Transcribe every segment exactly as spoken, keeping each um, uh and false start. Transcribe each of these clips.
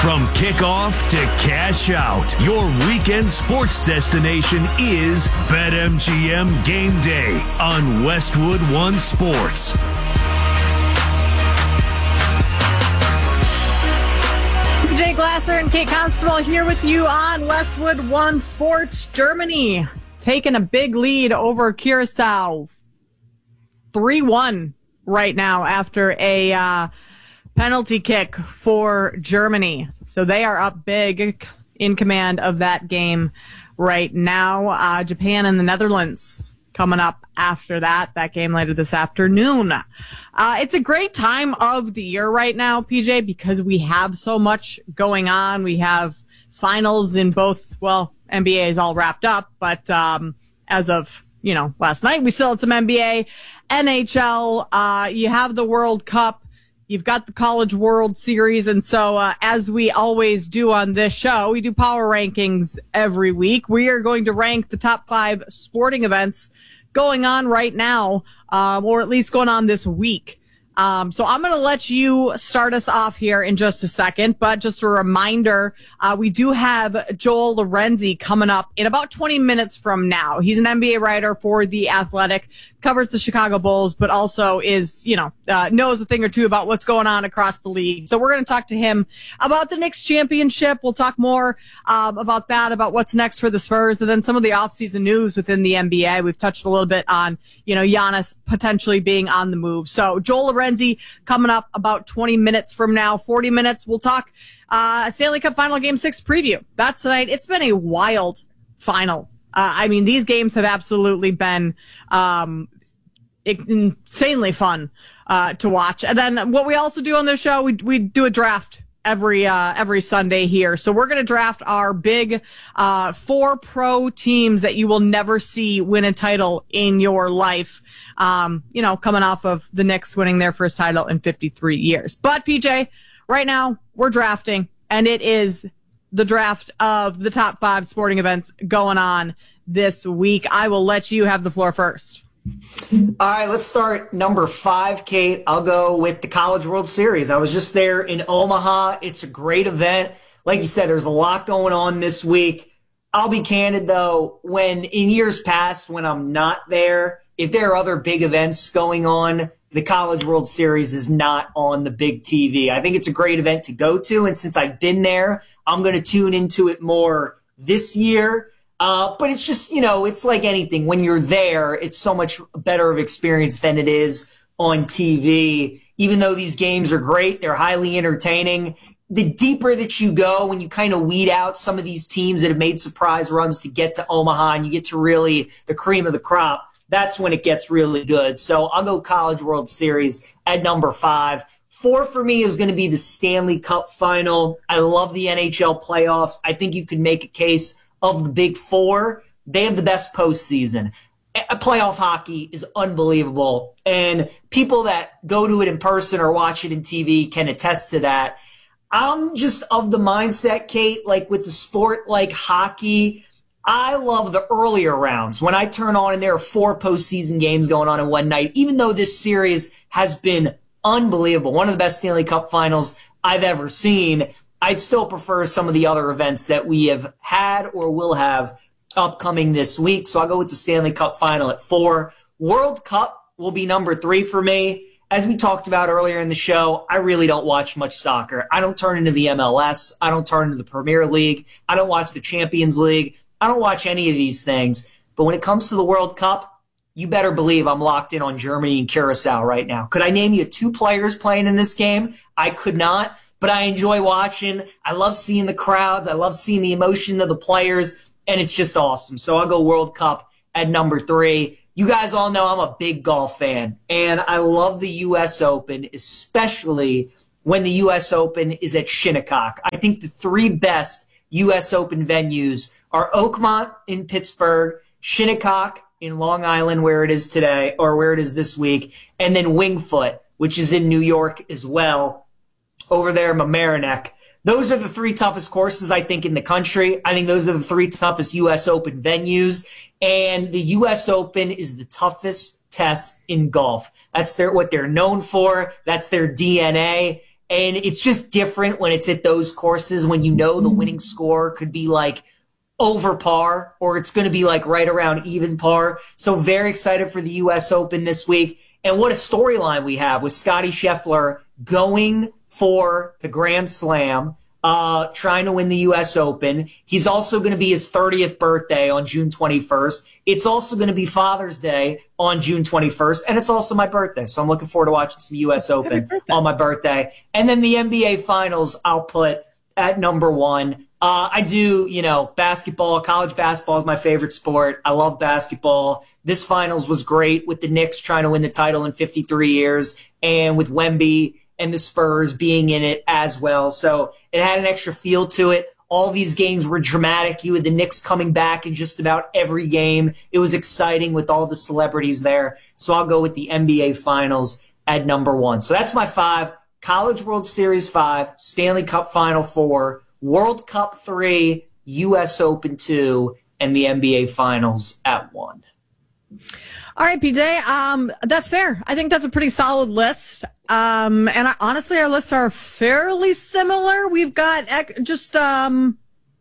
From kickoff to cash out, your weekend sports destination is BetMGM Game Day on Westwood One Sports. Jay Glasser and Kate Constable here with you on Westwood One Sports. Germany taking a big lead over Curacao, three one right now after a uh, penalty kick for Germany. So they are up big, in command of that game right now. Uh, Japan and the Netherlands coming up after that. That game later this afternoon. Uh, it's a great time of the year right now, P J, because we have so much going on. We have finals in both, well, N B A is all wrapped up, but um, as of, you know, last night, we still had some N B A, N H L, uh, you have the World Cup, you've got the College World Series, and so uh, as we always do on this show, we do power rankings every week. We are going to rank the top five sporting events going on right now, um, or at least going on this week. Um, so I'm going to let you start us off here in just a second, but just a reminder, uh, we do have Joel Lorenzi coming up in about twenty minutes from now. He's an N B A writer for The Athletic, covers the Chicago Bulls, but also is, you know, uh, knows a thing or two about what's going on across the league. So we're going to talk to him about the Knicks championship. We'll talk more, um, about that, about what's next for the Spurs, and then some of the offseason news within the N B A. We've touched a little bit on, you know, Giannis potentially being on the move. So Joel Lorenzi coming up about twenty minutes from now, forty minutes. We'll talk, uh, Stanley Cup Final Game six preview. That's tonight. It's been a wild final. Uh, I mean, these games have absolutely been, um, insanely fun, uh, to watch. And then what we also do on this show, we, we do a draft every, uh, every Sunday here. So we're going to draft our big, uh, four pro teams that you will never see win a title in your life. Um, you know, coming off of the Knicks winning their first title in fifty-three years. But P J, right now we're drafting, and it is the draft of the top five sporting events going on this week. I will let you have the floor first. All right, let's start number five, Kate. I'll go with the College World Series. I was just there in Omaha. It's a great event. Like you said, there's a lot going on this week. I'll be candid, though, when in years past, when I'm not there, if there are other big events going on, the College World Series is not on the big T V. I think it's a great event to go to, and since I've been there, I'm going to tune into it more this year. Uh, but it's just, you know, it's like anything. When you're there, it's so much better of experience than it is on T V. Even though these games are great, they're highly entertaining. The deeper that you go, when you kind of weed out some of these teams that have made surprise runs to get to Omaha, and you get to really the cream of the crop, that's when it gets really good. So I'll go College World Series at number five. Four for me is going to be the Stanley Cup Final. I love the N H L playoffs. I think you could make a case of the big four. They have the best postseason. Playoff hockey is unbelievable. And people that go to it in person or watch it in T V can attest to that. I'm just of the mindset, Kate, like with the sport like hockey, I love the earlier rounds. When I turn on and there are four postseason games going on in one night, even though this series has been unbelievable, one of the best Stanley Cup finals I've ever seen, I'd still prefer some of the other events that we have had or will have upcoming this week. So I'll go with the Stanley Cup final at four. World Cup will be number three for me. As we talked about earlier in the show, I really don't watch much soccer. I don't turn into the M L S. I don't turn into the Premier League. I don't watch the Champions League. I don't watch any of these things. But when it comes to the World Cup, you better believe I'm locked in on Germany and Curacao right now. Could I name you two players playing in this game? I could not, but I enjoy watching. I love seeing the crowds. I love seeing the emotion of the players, and it's just awesome. So I'll go World Cup at number three. You guys all know I'm a big golf fan, and I love the U S Open, especially when the U S Open is at Shinnecock. I think the three best U S Open venues are Oakmont in Pittsburgh, Shinnecock in Long Island, where it is today, or where it is this week, and then Wingfoot, which is in New York as well, over there in Mamaroneck. Those are the three toughest courses, I think, in the country. I think those are the three toughest U S Open venues. And the U S Open is the toughest test in golf. That's their what they're known for. That's their D N A. And it's just different when it's at those courses when you know the winning score could be like over par or it's going to be like right around even par. So very excited for the U S Open this week. And what a storyline we have with Scottie Scheffler going for the Grand Slam, uh, trying to win the U S Open. He's also going to be his thirtieth birthday on June twenty-first. It's also going to be Father's Day on June twenty-first. And it's also my birthday. So I'm looking forward to watching some U S Open on my birthday. And then the N B A Finals I'll put at number one. Uh, I do, you know, basketball, college basketball is my favorite sport. I love basketball. This finals was great with the Knicks trying to win the title in fifty-three years and with Wemby and the Spurs being in it as well. So it had an extra feel to it. All these games were dramatic. You had the Knicks coming back in just about every game. It was exciting with all the celebrities there. So I'll go with the N B A Finals at number one. So that's my five. College World Series five, Stanley Cup Final four, World Cup three, U S Open two, and the N B A Finals at one. All right, P J, um, that's fair. I think that's a pretty solid list. Um, and I, honestly, our lists are fairly similar. We've got ec- just um,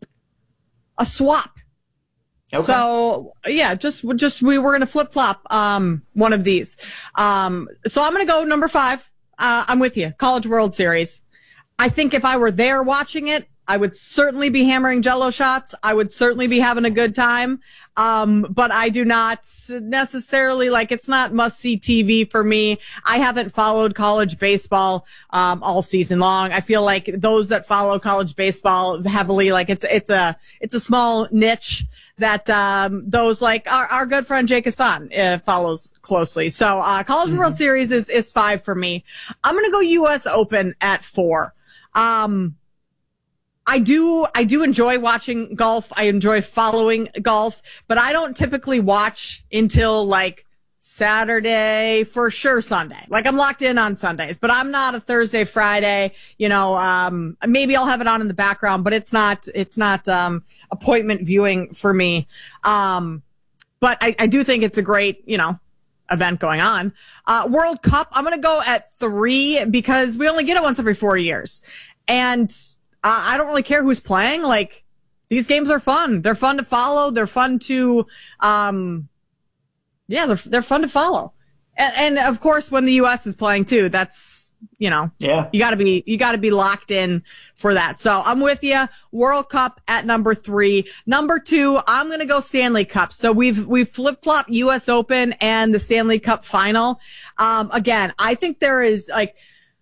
a swap. Okay. So yeah, just just we were gonna flip flop um, one of these. Um, so I'm gonna go number five. Uh, I'm with you. College World Series. I think if I were there watching it, I would certainly be hammering Jello shots. I would certainly be having a good time. Um, but I do not necessarily, like, it's not must-see T V for me. I haven't followed college baseball um, all season long. I feel like those that follow college baseball heavily, like, it's it's a it's a small niche that um, those, like, our, our good friend Jake Hassan uh, follows closely. So uh, College mm-hmm. World Series is, is five for me. I'm going to go U S Open at four. Um I do, I do enjoy watching golf. I enjoy following golf, but I don't typically watch until like Saturday, for sure Sunday. Like I'm locked in on Sundays, but I'm not a Thursday, Friday, you know, um, maybe I'll have it on in the background, but it's not, it's not, um, appointment viewing for me. Um, but I, I do think it's a great, you know, event going on. Uh, World Cup, I'm going to go at three because we only get it once every four years. And Uh, I don't really care who's playing. Like, these games are fun. They're fun to follow. They're fun to, um, yeah, they're, they're fun to follow. And, and of course, when the U S is playing too, that's, you know, yeah, you gotta be, you gotta be locked in for that. So I'm with you. World Cup at number three. Number two, I'm going to go Stanley Cup. So we've, we've flip-flopped U S Open and the Stanley Cup final. Um, again, I think there is like,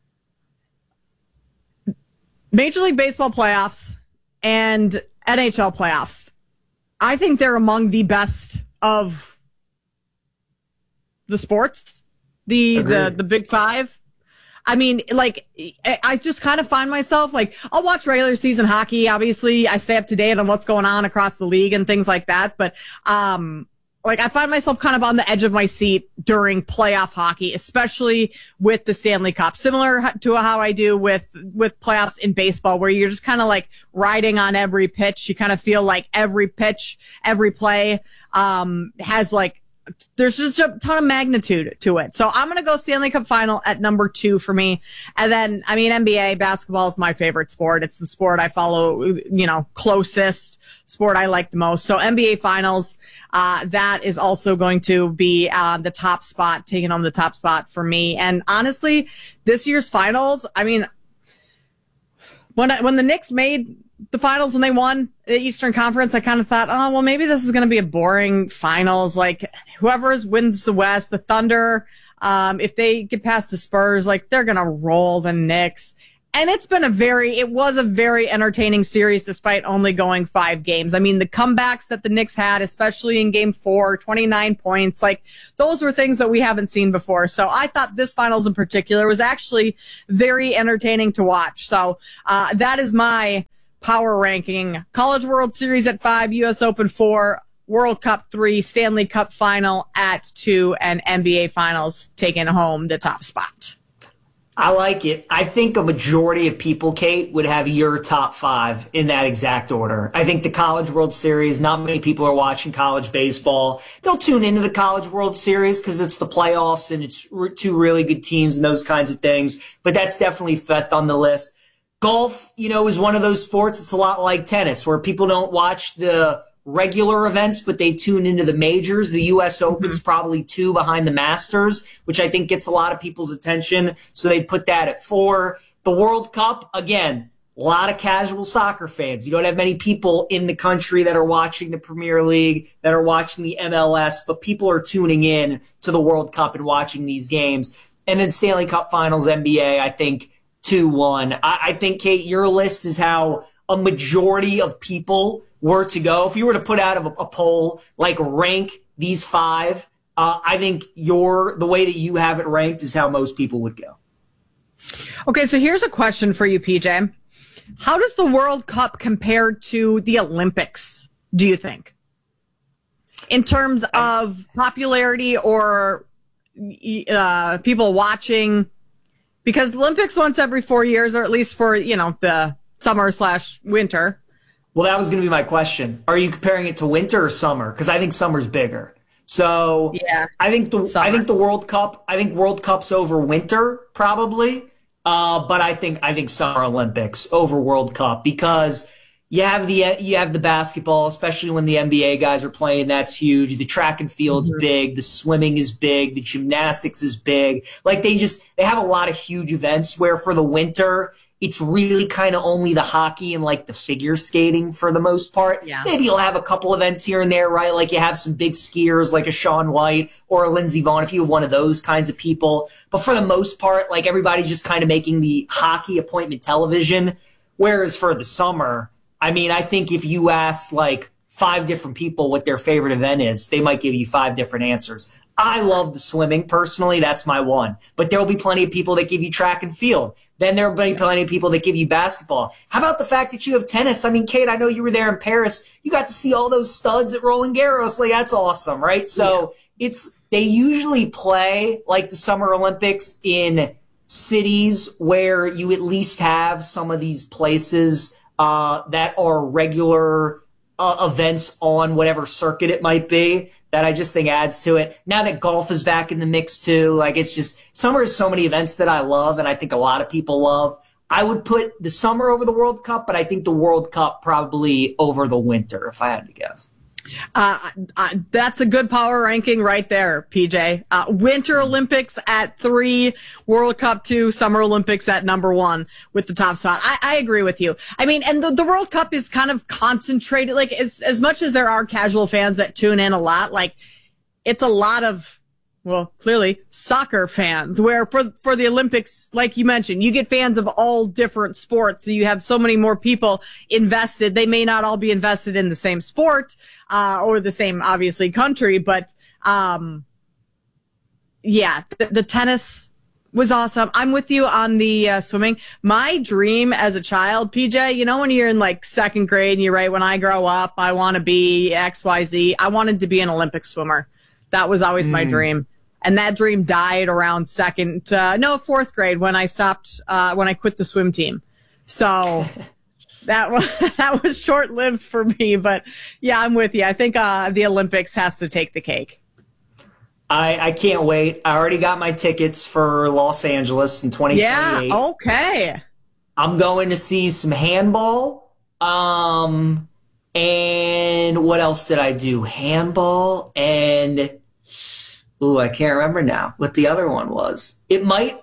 Major League Baseball playoffs and N H L playoffs, I think they're among the best of the sports, the Agreed. the the Big Five. I mean, like, I just kind of find myself, like, I'll watch regular season hockey. Obviously, I stay up to date on what's going on across the league and things like that. But, um, like, I find myself kind of on the edge of my seat during playoff hockey, especially with the Stanley Cup, similar to how I do with, with playoffs in baseball, where you're just kind of like riding on every pitch. You kind of feel like every pitch, every play, um, has like, there's just a ton of magnitude to it. So I'm going to go Stanley Cup final at number two for me. And then, I mean, N B A basketball is my favorite sport. It's the sport I follow, you know, closest, sport I like the most. So N B A finals, uh, that is also going to be uh, the top spot, taking on the top spot for me. And honestly, this year's finals, I mean, when I, when the Knicks made the finals, when they won the Eastern Conference, I kind of thought, oh, well, maybe this is going to be a boring finals. Like, whoever wins the West, the Thunder, um, if they get past the Spurs, like, they're going to roll the Knicks. And it's been a very, it was a very entertaining series despite only going five games. I mean, the comebacks that the Knicks had, especially in game four, twenty-nine points, like, those were things that we haven't seen before. So I thought this finals in particular was actually very entertaining to watch. So, uh, that is my power ranking. College World Series at five, U S Open four, World Cup three, Stanley Cup final at two, and N B A Finals taking home the top spot. I like it. I think a majority of people, Kate, would have your top five in that exact order. I think the College World Series, not many people are watching college baseball. They'll tune into the College World Series because it's the playoffs and it's two really good teams and those kinds of things. But that's definitely fifth on the list. Golf, you know, is one of those sports. It's a lot like tennis where people don't watch the regular events, but they tune into the majors. The U S Open's mm-hmm. probably two behind the Masters, which I think gets a lot of people's attention. So they put that at four. The World Cup, again, a lot of casual soccer fans. You don't have many people in the country that are watching the Premier League, that are watching the M L S, but people are tuning in to the World Cup and watching these games. And then Stanley Cup Finals, N B A, I think two one. I, I think, Kate, your list is how a majority of people were to go. If you were to put out a, a poll, like rank these five, uh, I think your the way that you have it ranked is how most people would go. Okay, so here's a question for you, P J. How does the World Cup compare to the Olympics, do you think? In terms of popularity or uh, people watching? Because the Olympics once every four years, or at least for, you know, the summer slash winter. Well, that was going to be my question. Are you comparing it to winter or summer? Because I think summer's bigger. So yeah, I think the summer. I think the World Cup. I think World Cup's over winter probably. Uh, but I think I think Summer Olympics over World Cup because you have the you have the basketball, especially when the N B A guys are playing. That's huge. The track and field's mm-hmm. big. The swimming is big. The gymnastics is big. Like they just they have a lot of huge events. Where for the winter, it's really kind of only the hockey and like the figure skating for the most part. Yeah. Maybe you'll have a couple events here and there, right? Like you have some big skiers like a Shaun White or a Lindsey Vonn if you have one of those kinds of people. But for the most part, like everybody's just kind of making the hockey appointment television. Whereas for the summer, I mean, I think if you asked like five different people what their favorite event is, they might give you five different answers. I love the swimming personally. That's my one. But there will be plenty of people that give you track and field. Then there will be plenty of people that give you basketball. How about the fact that you have tennis? I mean, Kate, I know you were there in Paris. You got to see all those studs at Roland Garros. Like, that's awesome, right? So yeah. it's they usually play like the Summer Olympics in cities where you at least have some of these places uh, that are regular uh, events on whatever circuit it might be. That I just think adds to it. Now that golf is back in the mix too, like it's just, summer has so many events that I love and I think a lot of people love. I would put the summer over the World Cup, but I think the World Cup probably over the winter if I had to guess. Uh, uh, that's a good power ranking right there, P J. Uh, Winter Olympics at three, World Cup two, Summer Olympics at number one with the top spot. I, I agree with you. I mean, and the, the World Cup is kind of concentrated. Like, as, as much as there are casual fans that tune in a lot, like, it's a lot of, well, clearly soccer fans, where for, for the Olympics, like you mentioned, you get fans of all different sports. So you have so many more people invested. They may not all be invested in the same sport, uh, or the same, obviously, country, but, um, yeah, the, the tennis was awesome. I'm with you on the uh, swimming. My dream as a child, P J, you know, when you're in like second grade and you're right, when I grow up, I want to be X, Y, Z. I wanted to be an Olympic swimmer. That was always mm. my dream. And that dream died around second, uh, no, fourth grade when I stopped, uh, when I quit the swim team. So that was, that was short lived for me. But yeah, I'm with you. I think, uh, the Olympics has to take the cake. I, I can't wait. I already got my tickets for Los Angeles in twenty twenty-eight. Yeah. Okay. I'm going to see some handball. Um, and what else did I do? Handball and, ooh, I can't remember now what the other one was. It might,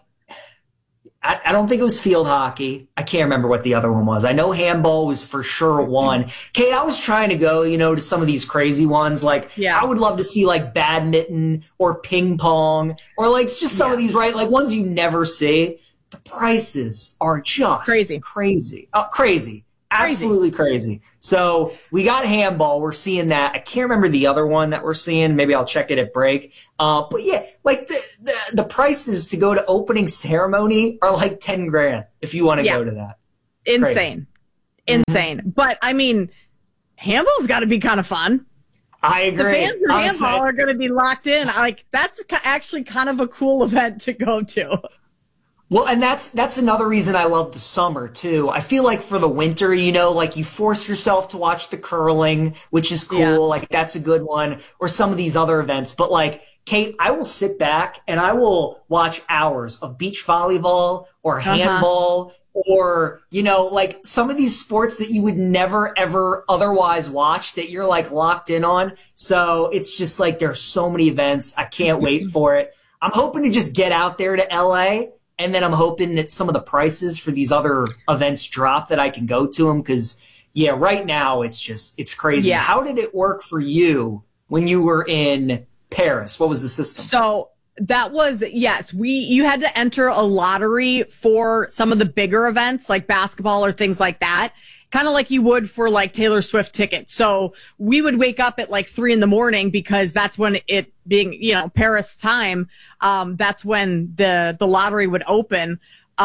I, I don't think it was field hockey. I can't remember what the other one was. I know handball was for sure one. Kate, I was trying to go, you know, to some of these crazy ones. Like, yeah. I would love to see like badminton or ping pong or like just some yeah. of these, right? Like ones you never see. The prices are just crazy, crazy, oh, crazy. Absolutely crazy. So we got handball. We're seeing that. I can't remember the other one that we're seeing. Maybe I'll check it at break. Uh, but yeah, like the, the, the prices to go to opening ceremony are like ten grand if you want to yeah. go to that. Insane. Crazy. Insane. Mm-hmm. But I mean, handball's got to be kind of fun. I agree. The fans of handball are going to be locked in. Like, that's actually kind of a cool event to go to. Well, and that's that's another reason I love the summer too. I feel like for the winter, you know, like you force yourself to watch the curling, which is cool. Yeah. Like that's a good one, or some of these other events. But like, Kate, I will sit back and I will watch hours of beach volleyball or handball uh-huh. or, you know, like some of these sports that you would never, ever otherwise watch that you're like locked in on. So it's just like there's so many events. I can't wait for it. I'm hoping to just get out there to L A. And then I'm hoping that some of the prices for these other events drop that I can go to them. Because, yeah, right now it's just, it's crazy. Yeah. How did it work for you when you were in Paris? What was the system? So that was, yes, we, you had to enter a lottery for some of the bigger events like basketball or things like that. Kind of like you would for like Taylor Swift tickets. So we would wake up at like three in the morning because that's when it being, you know, Paris time. Um, that's when the, the lottery would open.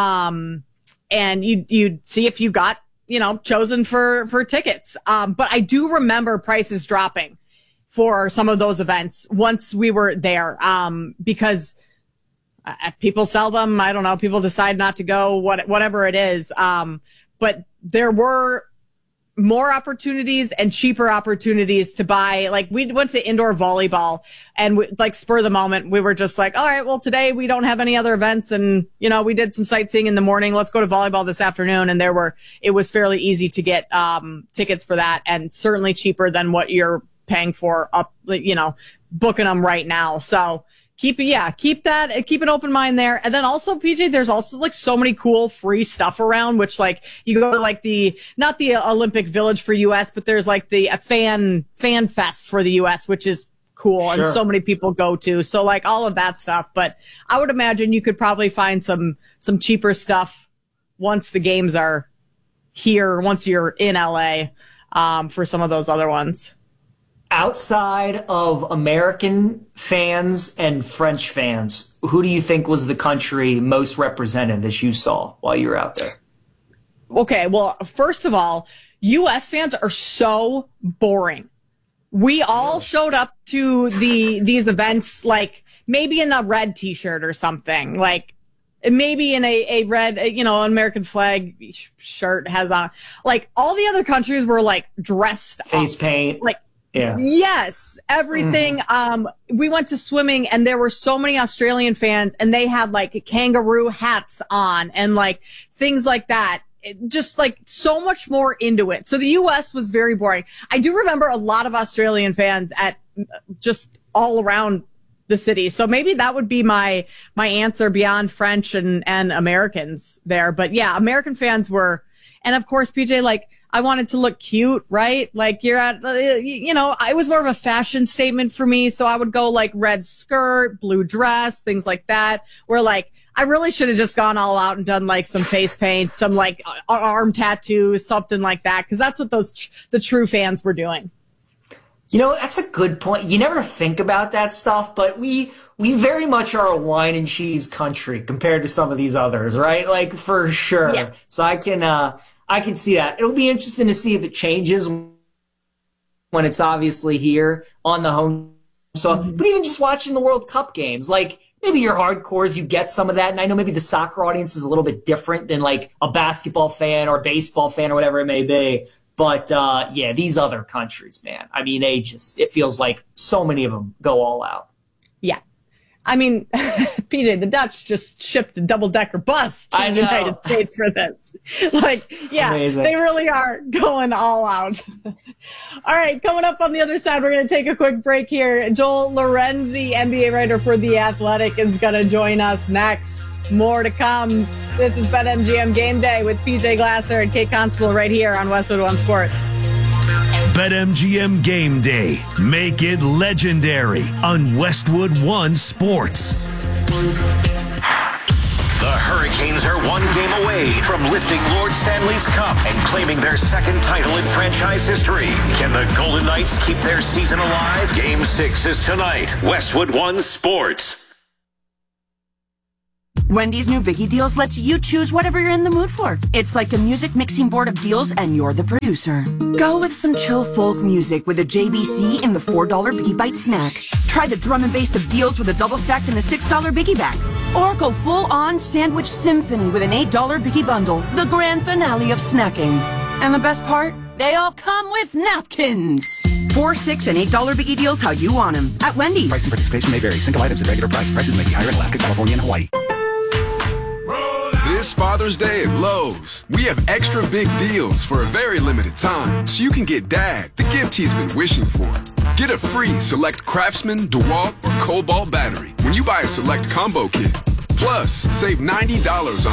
Um, and you, you'd see if you got, you know, chosen for, for tickets. Um, but I do remember prices dropping for some of those events once we were there. Um, because uh, people sell them. I don't know. People decide not to go, what, whatever it is. Um, but there were more opportunities and cheaper opportunities to buy. Like we went to indoor volleyball and we, like spur of the moment, we were just like, all right, well today we don't have any other events. And, you know, we did some sightseeing in the morning. Let's go to volleyball this afternoon. And there were, it was fairly easy to get, um, tickets for that and certainly cheaper than what you're paying for up, you know, booking them right now. So keep it, yeah, keep that, keep an open mind there. And then also, P J, there's also like so many cool free stuff around, which like you go to like the, not the Olympic Village for U S, but there's like the a fan, fan fest for the U S, which is cool. Sure. And so many people go to. So like all of that stuff. But I would imagine you could probably find some, some cheaper stuff once the games are here, once you're in L A, um, for some of those other ones. Outside of American fans and French fans, who do you think was the country most represented that you saw while you were out there? Okay, well, first of all, U S fans are so boring. We all showed up to the these events like maybe in a red t-shirt or something, like maybe in a, a red, you know, an American flag shirt has on. Like all the other countries were like dressed face up, paint. Like Yeah. Yes, everything. Mm. Um, we went to swimming and there were so many Australian fans and they had like kangaroo hats on and like things like that. It, just like so much more into it. So the U S was very boring. I do remember a lot of Australian fans at just all around the city. So maybe that would be my, my answer beyond French and, and Americans there. But yeah, American fans were, and of course, P J, like, I wanted to look cute, right? Like you're at, you know, it was more of a fashion statement for me. So I would go like red skirt, blue dress, things like that. Where like, I really should have just gone all out and done like some face paint, some like arm tattoos, something like that. Cause that's what those, the true fans were doing. You know, that's a good point. You never think about that stuff, but we, we very much are a wine and cheese country compared to some of these others, right? Like for sure. Yeah. So I can, uh, I can see that. It'll be interesting to see if it changes when it's obviously here on the home. So, mm-hmm. But even just watching the World Cup games, like maybe you're hardcores, you get some of that. And I know maybe the soccer audience is a little bit different than like a basketball fan or a baseball fan or whatever it may be. But, uh, yeah, these other countries, man, I mean, they just, it feels like so many of them go all out. Yeah. I mean, P J, the Dutch just shipped a double-decker bus to the United States for this. Like, yeah, Amazing. They really are going all out. All right, coming up on the other side, we're going to take a quick break here. Joel Lorenzi, N B A writer for The Athletic, is going to join us next. More to come. This is BetMGM Game Day with P J Glasser and Kate Constable right here on Westwood One Sports. BetMGM Game Day. Make it legendary on Westwood One Sports. The Hurricanes are one game away from lifting Lord Stanley's Cup and claiming their second title in franchise history. Can the Golden Knights keep their season alive? Game six is tonight. Westwood One Sports. Wendy's new Biggie Deals lets you choose whatever you're in the mood for. It's like a music mixing board of deals and you're the producer. Go with some chill folk music with a J B C in the four dollar Biggie Bite snack. Try the drum and bass of deals with a double stack and a six dollar Biggie bag. Or go full-on sandwich symphony with an eight dollar Biggie Bundle, the grand finale of snacking. And the best part? They all come with napkins. Four, six, and eight dollar Biggie deals how you want them at Wendy's. Price and participation may vary. Single items at regular price. Prices may be higher in Alaska, California, and Hawaii. This Father's Day at Lowe's, we have extra big deals for a very limited time, so you can get Dad the gift he's been wishing for. Get a free Select Craftsman, DeWalt, or Cobalt battery when you buy a Select Combo Kit. Plus, save ninety dollars on